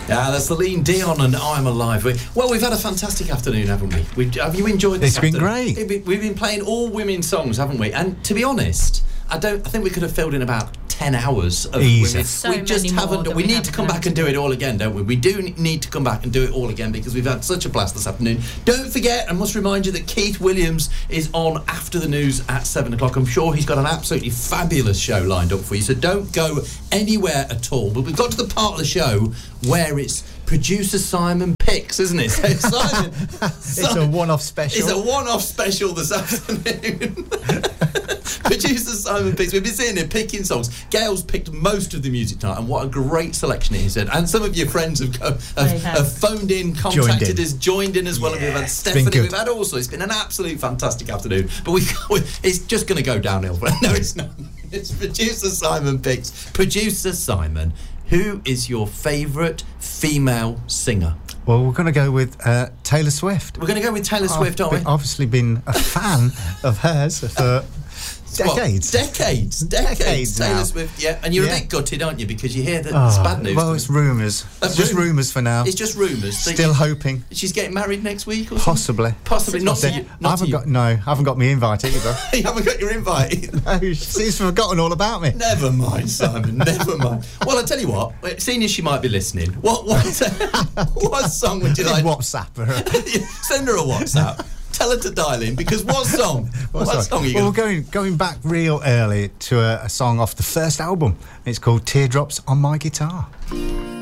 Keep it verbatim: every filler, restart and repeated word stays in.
Yeah, that's Celine Dion and I'm Alive. We, well, we've had a fantastic afternoon, haven't we? We've, have you enjoyed this It's been afternoon? great. We've been playing all women's songs, haven't we? And to be honest, I don't. I think we could have filled in about ten hours of Easy. women's. So we just many more haven't. than We we need have to come planned back and do to it do. all again, don't we? We do need to come back and do it all again because we've had such a blast this afternoon. Don't forget, I must remind you that Keith Williams is on after the news at seven o'clock. I'm sure he's got an absolutely fabulous show lined up for you. So don't go anywhere at all. But we've got to the part of the show where it's producer Simon picks, isn't it? So Simon, It's a one-off special. It's a one-off special this afternoon. Producer Simon picks. We've been sitting here picking songs. Gail's picked most of the music tonight, and what a great selection it is. And some of your friends have, go, have, They have. have phoned in, contacted in. us, joined in as well. And we've had it's been Stephanie. good. We've had also. It's been an absolute fantastic afternoon. But we, it's just going to go downhill. No, it's not. It's producer Simon picks. Producer Simon, who is your favourite female singer? Well, we're going to go with uh, Taylor Swift. We're going to go with Taylor Swift, I've aren't we? been- obviously been a fan of hers for decades. What? Decades, decades. Decades Taylor now. Swift, yeah. And you're Yeah. a bit gutted, aren't you? Because you hear that Oh, it's bad news. well, it's rumours. Uh, It's just rumour- rumours for now. It's just rumours. that Still you- hoping. She's getting married next week or something? Possibly. Possibly. Not to I you. I Not to haven't you. got no. I haven't got my invite either. You haven't got your invite either. No, she's forgotten all about me. Never mind, Simon. Never mind. Well, I tell you what. Seeing as she might be listening, what what what song would you like? WhatsApp her. Send her a WhatsApp. Tell her to dial in because what song? What, What song are you well, going? we're going going back real early to a, a song off the first album. It's called "Teardrops on My Guitar."